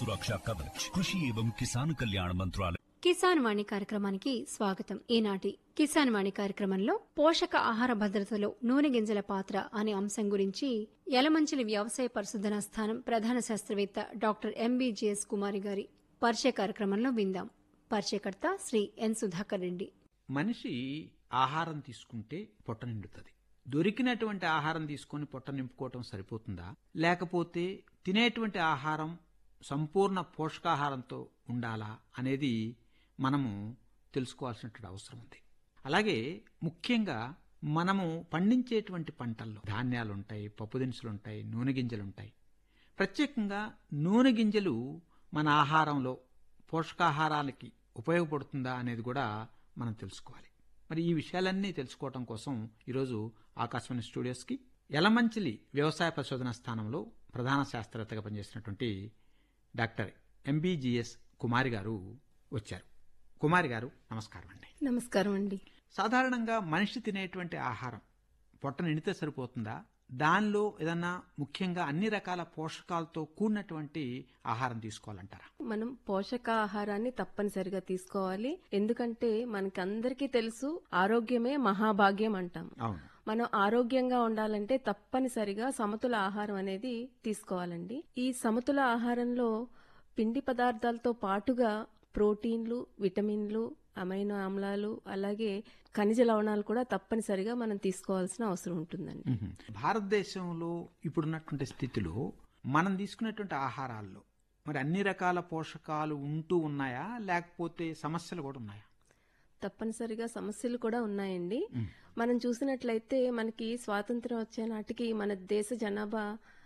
सुरक्षा कवच कृषि एवं किसान कल्याण मंत्रालय। కిసాన్ వాణి కార్యక్రమానికి స్వాగతం. ఈనాటి కిసాన్ వాణి కార్యక్రమంలో పోషక ఆహార భద్రతలో నూనె గింజల పాత్ర అనే అంశం గురించి యలమంచిలి వ్యవసాయ పరిశోధనా స్థానం ప్రధాన శాస్త్రవేత్త డాక్టర్ ఎంబీజీఎస్ కుమారి గారి పరిచయ కార్యక్రమంలో విందాం. పరిచయకర్త శ్రీ ఎన్ సుధాకర్ రెడ్డి. మనిషి ఆహారం తీసుకుంటే పొట్ట నిండుతుంది. దొరికినటువంటి ఆహారం తీసుకొని పొట్ట నింపుకోవటం సరిపోతుందా, లేకపోతే తినేటువంటి ఆహారం సంపూర్ణ పోషకాహారంతో ఉండాలా అనేది మనము తెలుసుకోవాల్సినటువంటి అవసరం ఉంది. అలాగే ముఖ్యంగా మనము పండించేటువంటి పంటల్లో ధాన్యాలుంటాయి, పప్పు దినుసులుంటాయి, నూనె గింజలుంటాయి. ప్రత్యేకంగా నూనె గింజలు మన ఆహారంలో పోషకాహారాలకి ఉపయోగపడుతుందా అనేది కూడా మనం తెలుసుకోవాలి. మరి ఈ విషయాలన్నీ తెలుసుకోవటం కోసం ఈరోజు ఆకాశవాణి స్టూడియోస్కి యలమంచిలి వ్యవసాయ పరిశోధనా స్థానంలో ప్రధాన శాస్త్రవేత్తగా పనిచేసినటువంటి డాక్టర్ ఎంబీజీఎస్ కుమారి గారు వచ్చారు. కుమారి గారు నమస్కారం అండి. నమస్కారం అండి. సాధారణంగా మనిషి తినేటువంటి ఆహారం పొట్ట నిండితే సరిపోతుందా, దానిలో ఏదన్నా ముఖ్యంగా అన్ని రకాల పోషకాలతో కూడినటువంటి ఆహారం తీసుకోవాలంటారా? మనం పోషకాహారాన్ని తప్పనిసరిగా తీసుకోవాలి. ఎందుకంటే మనకందరికీ తెలుసు, ఆరోగ్యమే మహాభాగ్యం అంటాం. అవును. మనం ఆరోగ్యంగా ఉండాలంటే తప్పనిసరిగా సమతుల ఆహారం అనేది తీసుకోవాలండి. ఈ సమతుల ఆహారంలో పిండి పదార్థాలతో పాటుగా ప్రోటీన్లు, విటమిన్లు, అమైనో ఆమ్లాలు, అలాగే ఖనిజ లవణాలు కూడా తప్పనిసరిగా మనం తీసుకోవాల్సిన అవసరం ఉంటుందండి. భారతదేశంలో ఇప్పుడున్నటువంటి స్థితిలో మనం తీసుకునేటువంటి ఆహారాల్లో మరి అన్ని రకాల పోషకాలు ఉంటూ ఉన్నాయా, లేకపోతే సమస్యలు కూడా ఉన్నాయా? తప్పనిసరిగా సమస్యలు కూడా ఉన్నాయండి. మనం చూసినట్లయితే మనకి స్వాతంత్రం వచ్చే నాటికి మన దేశ జనాభా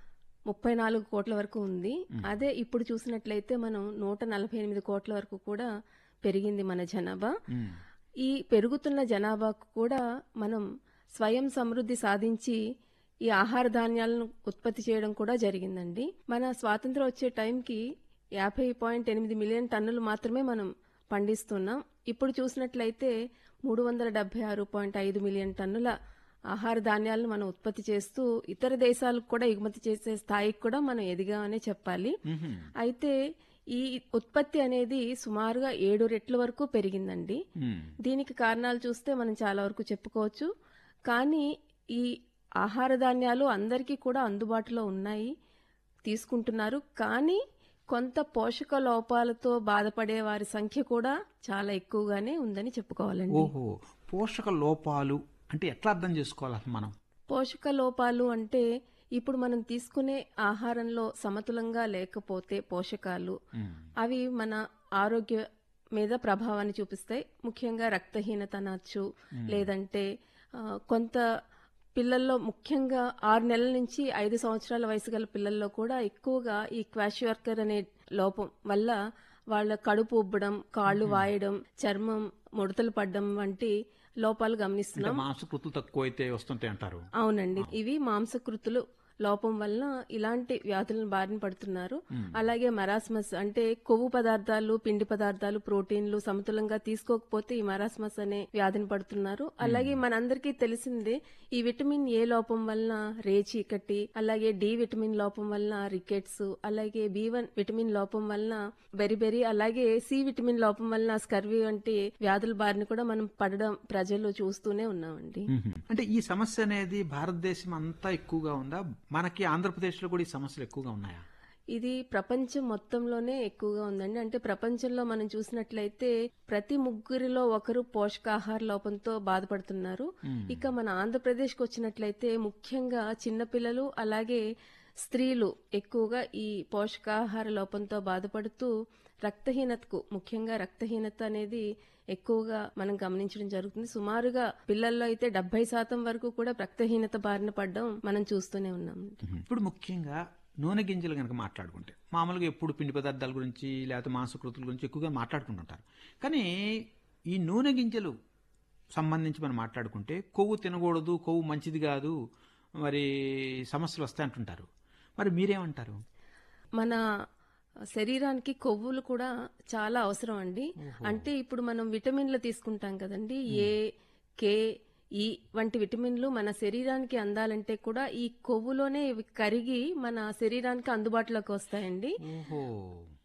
34 కోట్ల వరకు ఉంది. అదే ఇప్పుడు చూసినట్లయితే మనం 148 కోట్ల వరకు కూడా పెరిగింది మన జనాభా. ఈ పెరుగుతున్న జనాభాకు కూడా మనం స్వయం సమృద్ధి సాధించి ఈ ఆహార ధాన్యాలను ఉత్పత్తి చేయడం కూడా జరిగిందండి. మన స్వాతంత్రం వచ్చే టైంకి 50.8 మిలియన్ టన్నులు మాత్రమే మనం పండిస్తున్నాం. ఇప్పుడు చూసినట్లయితే 376.5 మిలియన్ టన్నుల ఆహార ధాన్యాలను మనం ఉత్పత్తి చేస్తూ ఇతర దేశాలకు కూడా ఎగుమతి చేసే స్థాయికి కూడా మనం ఎదిగామనే చెప్పాలి. అయితే ఈ ఉత్పత్తి అనేది సుమారుగా 7 రెట్ల వరకు పెరిగిందండి. దీనికి కారణాలు చూస్తే మనం చాలా వరకు చెప్పుకోవచ్చు. కానీ ఈ ఆహార ధాన్యాలు అందరికీ కూడా అందుబాటులో ఉన్నాయి, తీసుకుంటున్నారు. కానీ కొంత పోషక లోపాలతో బాధపడే వారి సంఖ్య కూడా చాలా ఎక్కువగానే ఉందని చెప్పుకోవాలండి. ఓహో, పోషక లోపాలు అంటే ఎట్లా అర్థం చేసుకోవాలి మనం? పోషక లోపాలు అంటే ఇప్పుడు మనం తీసుకునే ఆహారంలో సమతులంగా లేకపోతే పోషకాలు అవి మన ఆరోగ్య మీద ప్రభావాన్ని చూపిస్తాయి. ముఖ్యంగా రక్తహీనత అనొచ్చు, లేదంటే కొంత పిల్లల్లో ముఖ్యంగా 6 నెలల నుంచి 5 సంవత్సరాల వయసు గల పిల్లల్లో కూడా ఎక్కువగా ఈ క్వాషియార్కర్ అనే లోపం వల్ల వాళ్ళ కడుపు ఉబ్బడం, కాళ్లు వాయడం, చర్మం ముడతలు పడడం వంటి లోపాలు గమనిస్తున్నాం. మాంసకృతులు తక్కువ అయితే వస్తుంటాయి అంటారు. అవునండి, ఇవి మాంసకృతులు లోపం వల్ల ఇలాంటి వ్యాధులను బారిన పడుతున్నారు. అలాగే మరాస్మస్ అంటే కొవ్వు పదార్థాలు, పిండి పదార్థాలు, ప్రోటీన్లు సమతులంగా తీసుకోకపోతే ఈ మరాస్మస్ అనే వ్యాధిని పడుతున్నారు. అలాగే మనందరికీ తెలిసిందే ఈ విటమిన్ ఏ లోపం వలన రేచీకటి, అలాగే డి విటమిన్ లోపం వలన రికెట్స్, అలాగే B1 విటమిన్ లోపం వలన బెరిబెరి, అలాగే సి విటమిన్ లోపం వలన స్కర్వీ వంటి వ్యాధుల బారిన కూడా మనం పడడం ప్రజలు చూస్తూనే ఉన్నామండి. అంటే ఈ సమస్య అనేది భారతదేశం అంతా ఎక్కువగా ఉందా? మనకి ఆంధ్రప్రదేశ్ లో కూడా ఈ సమస్యలు ఎక్కువగా ఉన్నాయా? ఇది ప్రపంచం మొత్తంలోనే ఎక్కువగా ఉందండి. అంటే ప్రపంచంలో మనం చూసినట్లయితే ప్రతి 3 ఒకరు పోషకాహార లోపంతో బాధపడుతున్నారు. ఇక మన ఆంధ్రప్రదేశ్కి వచ్చినట్లయితే ముఖ్యంగా చిన్నపిల్లలు, అలాగే స్త్రీలు ఎక్కువగా ఈ పోషకాహార లోపంతో బాధపడుతూ రక్తహీనతకు, ముఖ్యంగా రక్తహీనత అనేది ఎక్కువగా మనం గమనించడం జరుగుతుంది. సుమారుగా పిల్లల్లో అయితే 70% వరకు కూడా రక్తహీనత బారిన పడడం మనం చూస్తూనే ఉన్నాం. ఇప్పుడు ముఖ్యంగా నూనె గింజలు కనుక మాట్లాడుకుంటే మామూలుగా ఎప్పుడు పిండి పదార్థాల గురించి లేకపోతే మాంసకృతుల గురించి ఎక్కువగా మాట్లాడుకుంటుంటారు. కానీ ఈ నూనె గింజలు సంబంధించి మనం మాట్లాడుకుంటే కొవ్వు తినకూడదు, కొవ్వు మంచిది కాదు, మరి సమస్యలు వస్తాయి అంటుంటారు. మరి మీరేమంటారు? మన శరీరానికి కొవ్వులు కూడా చాలా అవసరం అండి. అంటే ఇప్పుడు మనం విటమిన్లు తీసుకుంటాం కదండి, ఏ, కే, ఈ వంటి విటమిన్లు మన శరీరానికి అందాలంటే కూడా ఈ కొవ్వులోనే ఇవి కరిగి మన శరీరానికి అందుబాటులోకి వస్తాయండి.